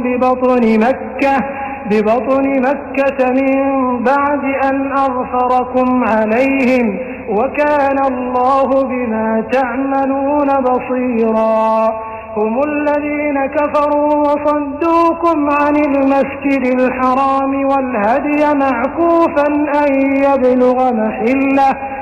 ببطن مكة من بعد أن أظفركم عليهم وكان الله بما تعملون بصيرا هم الذين كفروا وصدوكم عن المسجد الحرام والهدي معكوفا أن يبلغ محله